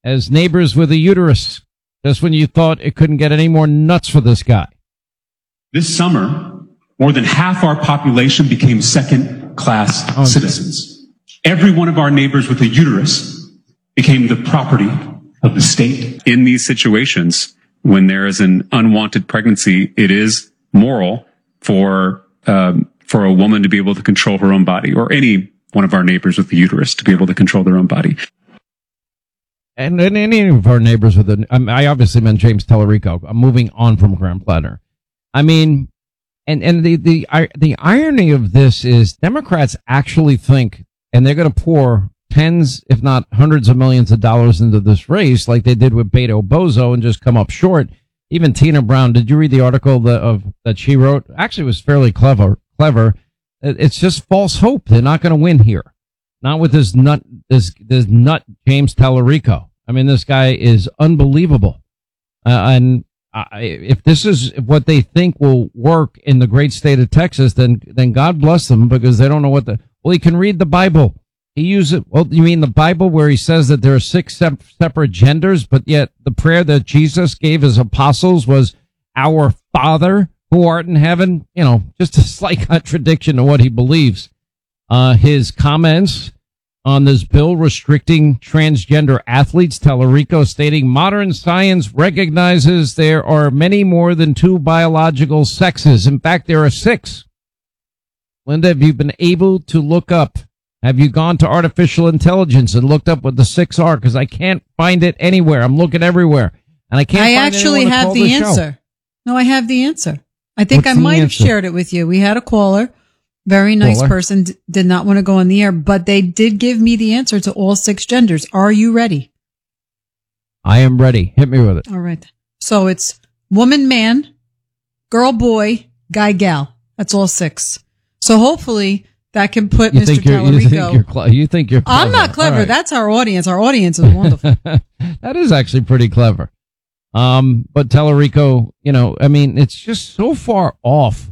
as neighbors with a uterus, just when you thought it couldn't get any more nuts for this guy. This summer, more than half our population became second-class citizens. Every one of our neighbors with a uterus became the property of the state. In these situations, when there is an unwanted pregnancy, it is moral for a woman to be able to control her own body, or any one of our neighbors with a uterus to be able to control their own body. And any of our neighbors with I obviously meant James Tallarico. I'm moving on from Graham Platter. I mean, and the irony of this is Democrats actually think, and they're going to pour tens, if not hundreds of millions of dollars into this race, like they did with Beto Bozo, and just come up short. Even Tina Brown, did you read the article that she wrote? Actually, it was fairly clever. It's just false hope. They're not going to win here. Not with this nut James Tallarico. I mean, this guy is unbelievable. If this is what they think will work in the great state of Texas, then God bless them, because they don't know well, he can read the Bible. He uses, well, you mean the Bible where he says that there are 6 separate genders, but yet the prayer that Jesus gave his apostles was, "Our Father who art in heaven," just a slight contradiction to what he believes. His comments on this bill restricting transgender athletes, Tallarico stating, "Modern science recognizes there are many more than 2 biological sexes. In fact, there are 6. Linda, have you been able to look up? Have you gone to artificial intelligence and looked up what the 6 are? Because I can't find it anywhere. I'm looking everywhere, and I can't find actually anyone to have call the show. answer. No, I have the answer. I think What's I the might have answer? shared it with you. We had a caller, very nice person, did not want to go on the air, but they did give me the answer to all 6 genders. Are you ready? I am ready. Hit me with it. All right. So it's woman, man, girl, boy, guy, gal. That's all 6. So hopefully that can put Mr. Tallarico. You think you're clever. I'm not clever. Right. That's our audience. Our audience is wonderful. That is actually pretty clever. But Tallarico, I mean, it's just so far off.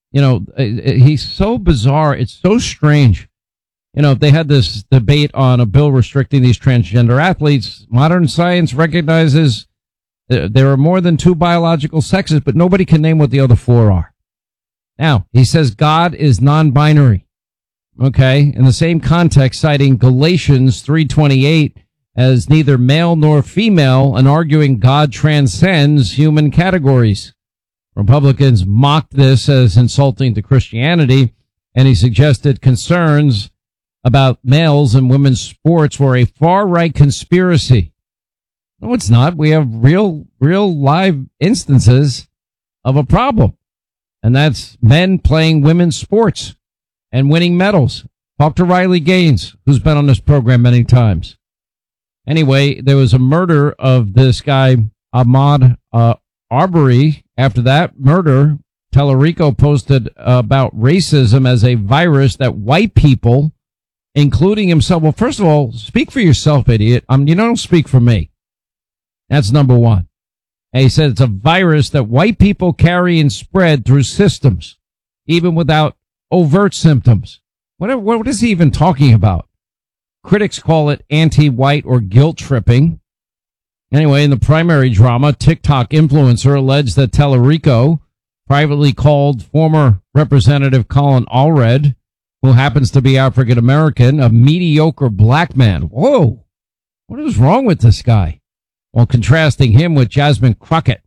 He's so bizarre. It's so strange. They had this debate on a bill restricting these transgender athletes. Modern science recognizes there are more than 2 biological sexes, but nobody can name what the other 4 are. Now, he says God is non-binary. Okay. In the same context, citing Galatians 3:28 as neither male nor female, and arguing God transcends human categories. Republicans mocked this as insulting to Christianity, and he suggested concerns about males and women's sports were a far-right conspiracy. No, it's not. We have real live instances of a problem, and that's men playing women's sports and winning medals. Talk to Riley Gaines, who's been on this program many times. Anyway, there was a murder of this guy, Ahmaud Arbery. After that murder, Tallarico posted about racism as a virus that white people, including himself. Well, first of all, speak for yourself, idiot. You don't speak for me. That's number one. And he said it's a virus that white people carry and spread through systems, even without overt symptoms. What is he even talking about? Critics call it anti-white or guilt tripping. Anyway, in the primary drama, TikTok influencer alleged that Tallarico privately called former Representative Colin Allred, who happens to be African American, a mediocre black man. Whoa, what is wrong with this guy? While contrasting him with Jasmine Crockett.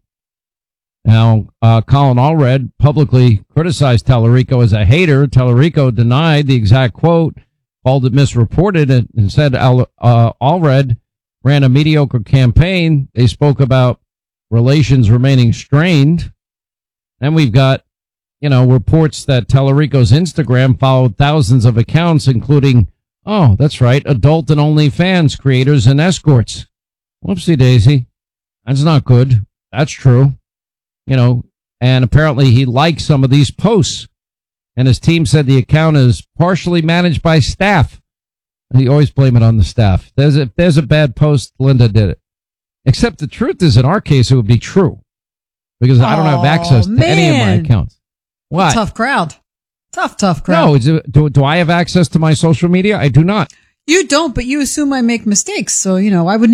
Now, Colin Allred publicly criticized Tallarico as a hater. Tallarico denied the exact quote, called it misreported, and said Allred ran a mediocre campaign. They spoke about relations remaining strained. And we've got, reports that Tallarico's Instagram followed thousands of accounts, including, oh, that's right, adult and OnlyFans creators and escorts. Whoopsie daisy. That's not good. That's true. And apparently he liked some of these posts. And his team said the account is partially managed by staff. You always blame it on the staff. If there's a bad post, Linda did it. Except the truth is, in our case, it would be true. Because I don't have access to any of my accounts. What? Tough crowd. Tough crowd. No, do I have access to my social media? I do not. You don't, but you assume I make mistakes. So, I would